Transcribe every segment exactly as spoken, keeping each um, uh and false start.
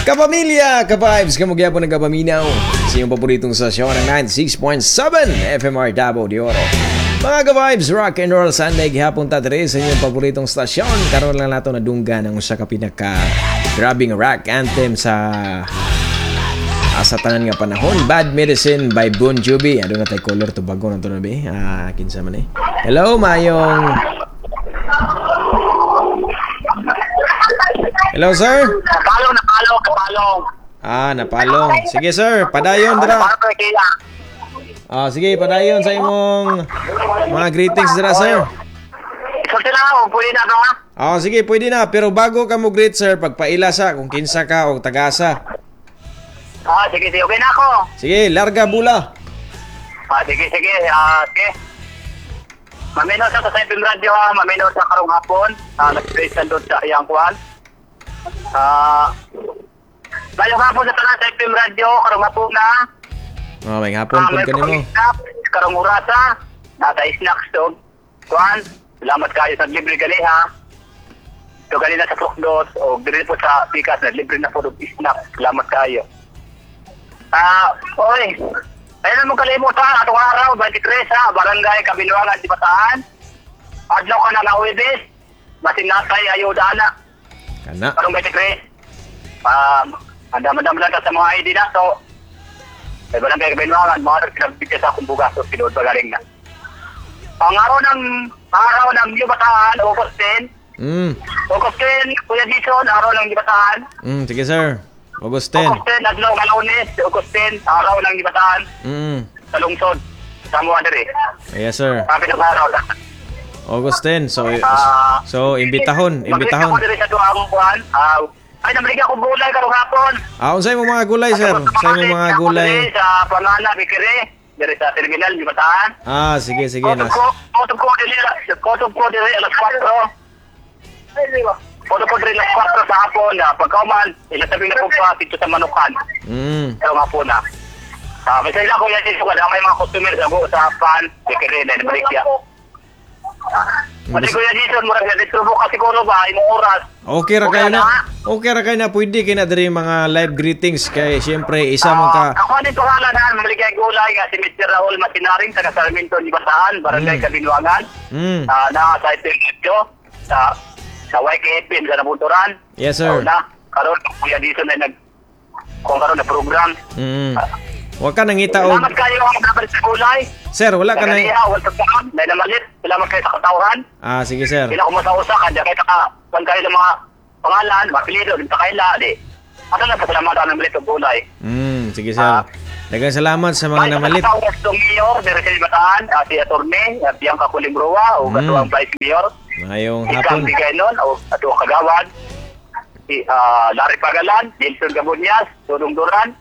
Kapamilya, ka-vibes, kamugya po ng Kapaminaw sa iyong paboritong stasyon ng ninety-six point seven F M R Davao de Oro. Mga ka-vibes, rock and roll Sunday gihapon ta diri sa inyong paboritong stasyon. Karon lang nato nadungga ng usa ka pinaka grabbing rock anthem sa asa tanan nga panahon, Bad Medicine by Bon Jovi. Ano na tay color to bago na to na be? Ah, kinsa man eh. Hello, mayong. Hello, sir. Napalong, napalong, napalong. Ah, napalong. Sige, sir. Padayon, dira. Ah, sige, padayon sa imong mga greetings dira, sir. Sulti lang ako, pwede na ba? Ah, sige, pwede na. Pero bago ka mo greet, sir, pagpaila sa kung kinsa ka o tagasa. Ah, sige, sige. Okay na ako. Sige, larga bula. Ah, sige, sige. Ah, sige. Mamino sa sa F M Radio, ha. Mamino sa karong hapon. Ah, nag-praise na doon sa iyang kuhan. Ah, bayong hapon sa tanan sa F M Radio, karong hapon na. Oh, may hapon Ah, pud may kanimo. pag-snap, karong orasa. Nasa snacks to. Kuhan. Salamat kayo sa libre gali, ha. So, ganina sa Tukdos o dili po sa Pikas na libre na po ng snacks. Salamat kayo. Ah, oy. Ayun mo kalimutan, atong araw, twenty-three ha, Barangay Kabinuangan, Dibataan. Adlaw ka na na Huwebes, masinatay ayuda na. Kana. Karong twenty-three. Um, andam-andam lang sa mga I D na, so, ay Barangay Kabinuangan, mga nagbigay sa akong bugas, so pinood magaling na. Ang araw ng, araw ng Dibataan, August tenth. Mm. August tenth, Kuya Dison, araw ng Dibataan. Mm, sige, sir. August tenth. August tenth, adlaw ka Lunes, August tenth, araw ng Dibataan. Mm. Sa lungsod, sa Muadere. Yes, sir. Sabi ng araw lang. August tenth. So, Ah, so imbitahon, imbitahon. Mag-reach ako diri sa duha akong kuhan. Ah, ay, namaligyan ko gulay karong hapon. Ah, unsay mo mga gulay, sir? Unsay mo mga Ako gulay? diri Sa Pangana, Bikiri, diri sa terminal, di Bataan. Ah, sige, sige. Kotog Nas. ko, kotog ko diri, kotog ko diri, alas kwatro. Kotog ko diri, alas kwatro sa hapon. Ah, pagkauman, ilasabi na po pa dito sa Manukan. Mm. Karong hapon na. Ah, may sila ko yan dito, kada may mga customer sa go sa Pan, Bikiri, na nabaligya. Pati ko yan dito, murag na dito mo kasi siguro ba, imong oras. Okay ra kayo na. Okay ra kayo na pwede kay na diri mga live greetings kay syempre isa Ah, man ka. ako din pangalan na maligay gulay nga si Mister Raul Matinaring taga Sarmiento di Bataan, Barangay Mm. Kabinuangan. Mm. Ah, na sa Ipinyo sa sa Y K F M sa Nabuturan. Yes, sir. So, na karon kuya dito na nag kung karon na program. Mm. Wa ka nangita og Salamat kayo ang dapat sa gulay. Sir, wala ka nang Nagaliha, wala sa na namalit. Salamat kayo sa katawhan. Ah, sige, sir. Sila ko masausa kanya kay ka kung kayo ng mga pangalan, mga apelyido, din pa kaila di. Ano na pasalamatan ng malit og gulay. Mm, sige, sir. Ah. Daghang salamat sa mga namalit. Ay, sa itong mayor, dari sa Bataan, uh, si Atty. uh, Bianca Culimbrua, o Mm. katuang vice mayor, Ngayong si hapon. Cam Bigaynon, o katuang kagawad, si uh, Larry Pagalan, Dilson Gabunyas, Tudong Duran,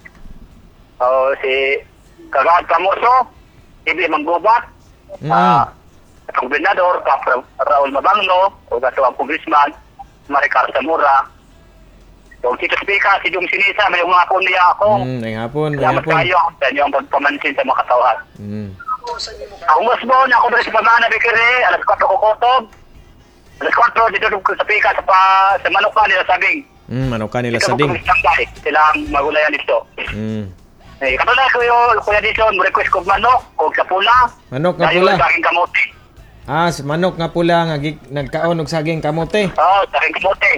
o si Kagawad Camoso, Ibi Manggubat, Mm. uh, katong gobernador, Kap Raul Mabangno, o katuang congressman, Maricar Zamora, o si Speaker, si Jung Sinisa, may mga hapon niya ako. Mm, ngayong hapon, ngayong Salamat hapon. kayo sa inyong pagpamansin sa mga katawhan. Mm. Ako mas mo na ako dito sa Pamana, Bikiri, alas kwatro ko kotog. Alas kwatro, dito ko sa pika sa, pa, sa Manukan nila sabing. Mm, ano ka nila Dito sa ko ding? kumistambay, sila ang magulayan dito. Mm. Eh, katulad ko yung kuya dito, mo request ko manok, o sa pula. Manok nga Dahil pula. sa aking kamote. Ah, si manok nga pula nga gi- nagkaon og saging kamote. Oo, sa aking kamote.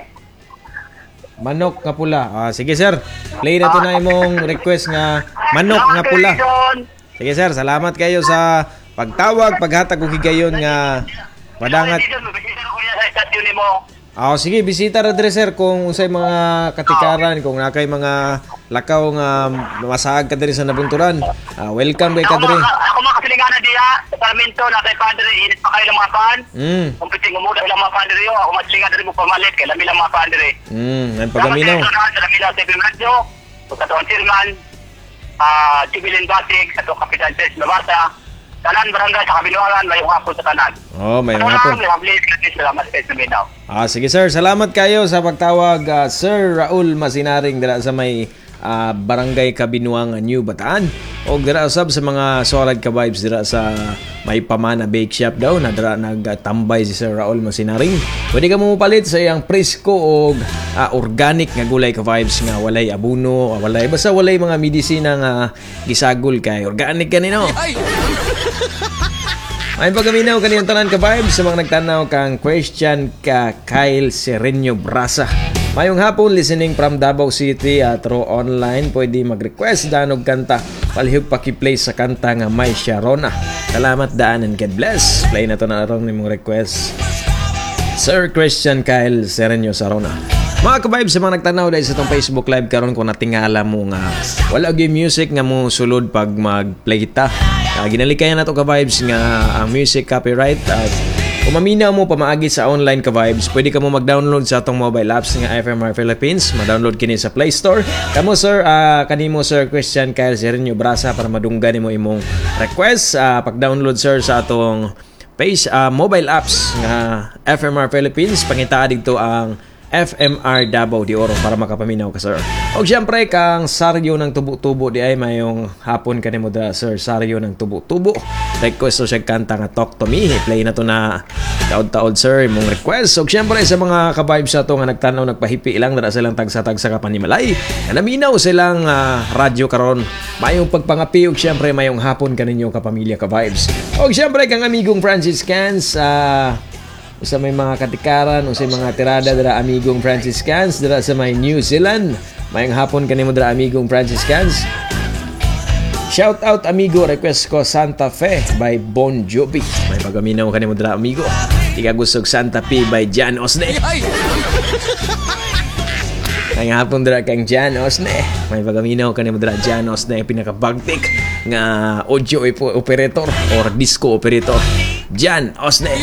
Manok nga pula. Ah, sige, sir. Play na to na imong request nga manok nga pula. Sige, sir. Salamat kayo sa pagtawag, paghatag og higayon nga padangat. Dito, mabisita ko yan sa estasyon ni mo. Ah, sige, bisita ra dire, sir, kung unsay mga katikaran, kung nakay mga lakaw nga masaag ka diri sa nabunturan. Ah, welcome kay ka Ako diri. mga, ako mga kasilingana diya, sa Sarmiento, na kay Padre, init pa kayo ng mga pan. Mm. Kung piting umuda ilang mga Padre yun, ako masilingan na rin mo pamalit, kay lami lang mga Padre. Mm, ang pagaminaw. Salamat kayo sa lami lang sa F M Radio, sa katuang chairman, ah, Chibilin Batik, sa to Kapitan Tess Nabasa, tanan barangay sa Kabinuangan, mayong hapon sa tanan. Oh, may Ano hapon. lang, may hapon, salamat kayo sa minaw. Ah, sige, sir. Salamat kayo sa pagtawag, ah, Sir Raul Masinaring dira sa may uh, Barangay Kabinuang, New Bataan. O dira usab sa mga solid ka vibes dira sa may pamana bake shop daw na dira nagtambay si Sir Raul Masinaring. Pwede ka mo palit sa iyang presko o uh, organic nga gulay ka vibes nga walay abuno, walay basta walay mga medisina nga gisagol kay organic kanino. May pagaminaw kaniyang tanan ka vibes sa mga nagtanaw kang question ka Kyle Sereño Brasa. Mayong hapon, listening from Davao City at through online. Pwede mag-request danog kanta. Palihog paki-play sa kanta nga May Sharona. Salamat daan and God bless. Play na to na arong ni mong request. Sir Christian Kyle Sereño Sarona. Mga ka-vibes sa mga nagtanaw dahil sa itong Facebook Live karon ko natingala mo nga wala gyud music nga mo sulod pag mag-play ta. Uh, ginalikayan na to ka-vibes nga ang music copyright at kung maminaw mo pamaagi sa online ka-vibes, pwede ka mo mag-download sa atong mobile apps nga F M R Philippines. Ma-download kini sa Play Store. Kamo sir, uh, kanimo Sir Christian Kyle Sereño Brasa para madunggan nimo imong request. Uh, pag-download sir sa atong page, uh, mobile apps nga F M R Philippines. Pangitaa dito ang F M R Davao de Oro para makapaminaw ka sir. O syempre kang Saryo ng Tubo-Tubo di ay mayong hapon kanimo da sir Saryo ng Tubo-Tubo. Request so siya kanta nga Talk to Me. Play na to na taod-taod sir imong request. O syempre sa mga ka-vibes sa to nga nagtanaw nagpahipi lang dara silang tagsa-tagsa ka panimalay. Naminaw silang uh, radyo karon. Mayong pagpangapi og syempre mayong hapon kaninyo kapamilya ka-vibes. O syempre kang amigong Franciscans uh, sa may mga katikaran o sa mga tirada dara amigong Franciscans dara sa may New Zealand. Mayang hapon kanimo dara amigong Franciscans. Shout out amigo, request ko Santa Fe by Bon Jovi. May pagaminaw kanimo dara amigo. Tiga gusog Santa Fe by Jan Osne. Mayang hapon dara kang Jan Osne. May pagaminaw kanimo dara Jan Osne pinakabagtik nga audio operator or disco operator. Jan Osne.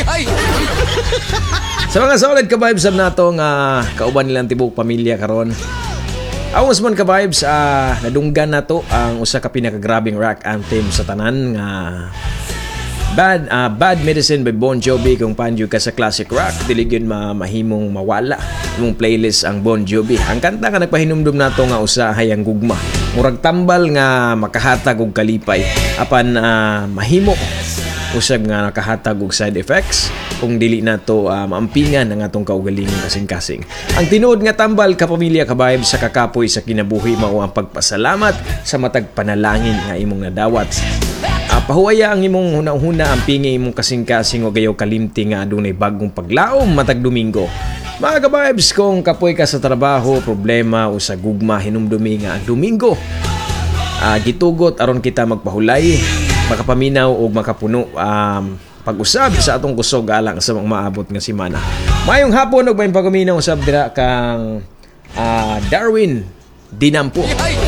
Sa mga solid ka-vibes ab nato nga kauban nilang tibok pamilya karon. Awos man ka-vibes, uh, nadunggan na to ang usa ka pinakagrabing rock anthem sa tanan nga Bad uh, Bad Medicine by Bon Jovi. Kung panyo ka sa classic rock, dili gyud ma mahimong mawala imong playlist ang Bon Jovi. Ang kanta nga nagpahinumdum nato nga usa hayang gugma. Murag tambal nga makahatag og kalipay apan uh, mahimo usab nga nakahatag og side effects kung dili nato uh, maampingan ang atong kaugalingong kasing-kasing. Ang tinuod nga tambal kapamilya ka-vibe sa kakapoy sa kinabuhi mao ang pagpasalamat sa matag panalangin nga imong nadawat. Uh, pahuwaya ang imong hunahuna ang pingi imong kasing-kasing o gayaw kalimti nga adunay bagong paglaom matag Domingo. Mga ka-vibes, kung kapoy ka sa trabaho, problema o sa gugma hinumdumi nga ang Domingo, uh, gitugot aron kita magpahulay, makapaminaw o makapuno um, pag-usab sa atong kusog alang sa mga maabot nga semana. Mayong hapon og may pagaminaw usab dira kang uh, Darwin Dinampo.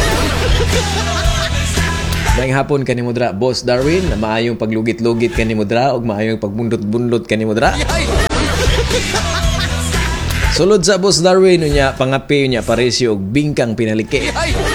Mayong hapon kanimo dira Boss Darwin, na maayong paglugit-lugit kanimo dira og maayong pagbundot-bundot kanimo dira. Sulod sa Boss Darwin unya pangapi unya paresyo og bingkang pinaliki.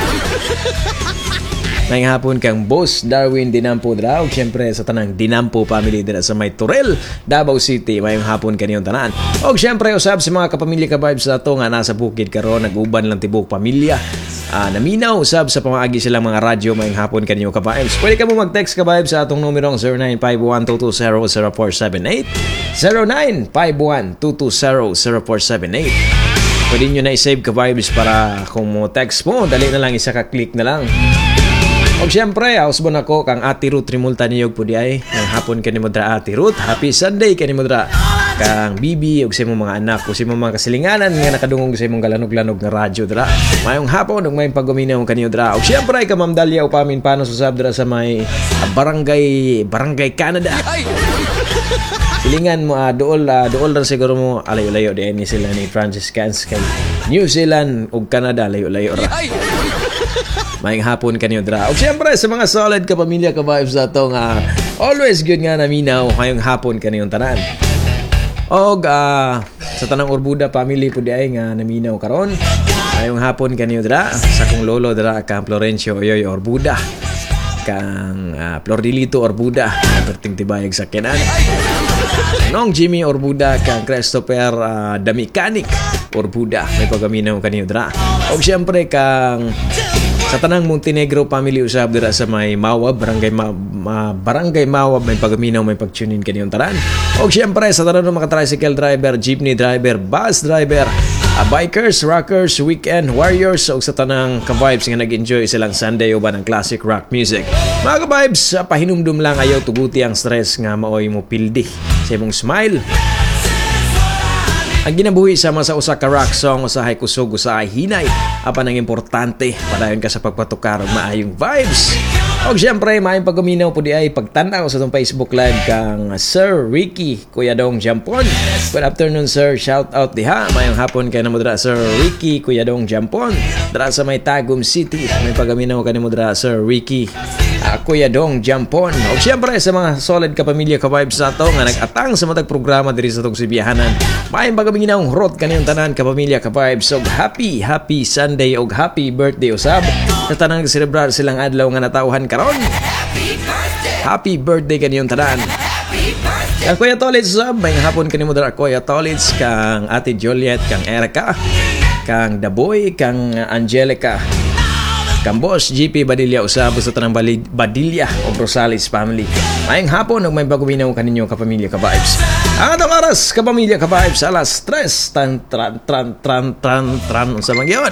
Mayong hapon kang Boss Darwin Dinampo dra og syempre sa tanang Dinampo family dira sa may Turel, Davao City. Mayong hapon kaniyong tanan. Og syempre usab sa mga kapamilya ka vibes sa to nga nasa bukid karon naguban lang tibok pamilya. Ah, naminaw usab sa pamaagi silang mga radyo. Mayong hapon kaniyong ka vibes. Pwede ka mo mag-text ka vibes sa atong numerong zero nine five one two two zero zero four seven eight zero nine five one two two zero zero four seven eight. Pwede nyo na i-save ka vibes para kung mo text mo, dali na lang, isa ka click na lang. O siyempre, ausbon ako kang Ate Ruth Rimulta niyog po di ay. Ang hapon ka ni mo dra Ate Ruth. Happy Sunday ka ni mo dra. Kang Bibi og sa imong mga anak o sa imong mga kasilinganan nga nakadungog sa imong galanog-lanog na radyo dra. Mayong hapon og may pagguminaw kaniyo dra. Og siyempre ka Ma'am Dalia o pamin paano susab dra sa may uh, barangay Barangay Canada. Silingan mo uh, dool uh, dool ra siguro mo alayo-layo di ni sila ni Franciscans kay New Zealand ug Canada layo-layo ra. Mayong hapon kanyo dra. Og siyempre sa mga solid ka pamilya ka vibes ato nga always good nga naminaw mayong hapon kanyong tanan. Og uh, sa tanang Orbuda family po di ay nga naminaw karon. Mayong hapon kanyo dra sa kong lolo dra kang Florencio Oyoy Orbuda. Kang uh, Flordilito Orbuda perting tibayag sa Kenan. Nong Jimmy Orbuda kang Christopher uh, the Mechanic or Buddha may pagaminaw kaniyo dra. Og syempre kang sa tanang Montenegro family usab dira sa may Mawab, barangay Ma, Ma, barangay Mawab may pagaminaw may pagtunin kaniyong tanan. Og syempre sa tanang mga tricycle driver, jeepney driver, bus driver, uh, bikers, rockers, weekend warriors o sa tanang ka-vibes nga nag-enjoy silang Sunday uban ng classic rock music. Mga ka-vibes, uh, pahinumdum lang ayaw tuguti ang stress nga maoy mo pildi sa imong smile. Ang ginabuhi sama sa usa ka rock song usahay kusog usahay hinay apan ang importante padayon ka sa pagpatukar og maayong vibes. Og syempre maayong pagaminaw po di ay pagtan-aw sa tong Facebook live kang Sir Ricky Kuya Dong Jampon. Good afternoon sir, shout out diha. Maayong hapon kay namo dira Sir Ricky Kuya Dong Jampon. Dira sa may Tagum City may pagaminaw kanimo dira Sir Ricky uh, Kuya Dong Jampon. Og syempre sa mga solid ka pamilya ka vibes nato nga nag-atang sa matag programa diri sa tong Sibiyahanan. Maayong pagaminaw rot kaniyong tanan ka pamilya ka vibes og happy happy Sunday og happy birthday usab sa tanang celebrar silang adlaw nga natawhan karon. Happy birthday kaniyong tanan. Kang Kuya Tolits usab may hapon kanimo dira Kuya Tolits, kang Ate Juliet, kang Erica, kang Daboy, kang Angelica, kang Boss G P Badilla usab sa tanang Badilla o Rosales family. Mayang hapon og may baguminaw kaninyo ka pamilya ka vibes. Ang atong oras ka pamilya ka vibes alas tres tan tran tran tran tran tran unsa man gyud.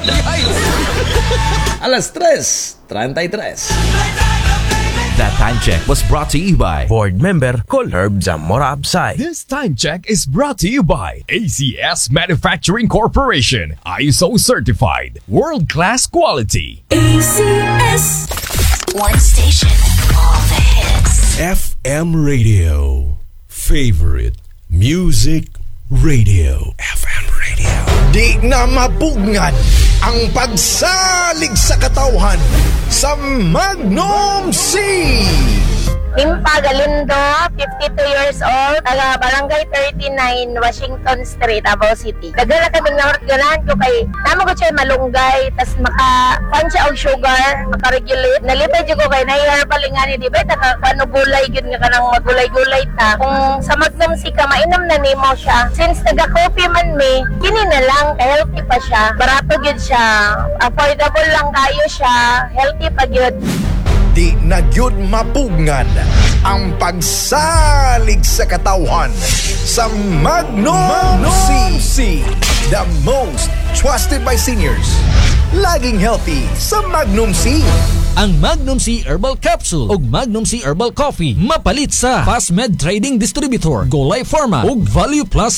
Alas tres treinta y tres. That time check was brought to you by board member Colherb Zamora Absay. This time check is brought to you by A C S Manufacturing Corporation, I S O certified, world-class quality. A C S. One station, all the hits. F M Radio. Favorite Music Radio. F M Radio. Di na mapugngad ang pagsalig sa katawhan sa Magnum C. Limpa Galindo, fifty-two years old, taga Barangay thirty-nine, Washington Street, Davao City. Dagala kami nga hortganan ko kay namo ko siya malunggay, tas maka pan siya og sugar, maka-regulate. Nalipay jud ko kay na-herbal nga ni di ba taka kano gulay gyud nga kanang magulay-gulay ta. Kung sa Magnum C ka mainom na nimo siya. Since taga-coffee man mi, kini na lang kay healthy pa siya. Barato gyud siya. Affordable lang kayo siya. Healthy pa gyud. Di na gyud mapugngad ang pagsalig sa katawhan sa Magnum, Magnum C. The most trusted by seniors. Laging healthy sa Magnum C. Ang Magnum C Herbal Capsule ug Magnum C Herbal Coffee mapalit sa Fastmed Trading Distributor, Golay Pharma ug Value Plus